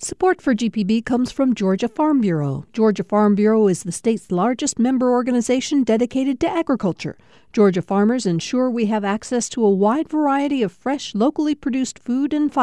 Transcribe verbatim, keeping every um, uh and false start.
Support for G P B comes from Georgia Farm Bureau. Georgia Farm Bureau is the state's largest member organization dedicated to agriculture. Georgia farmers ensure we have access to a wide variety of fresh, locally produced food and fiber.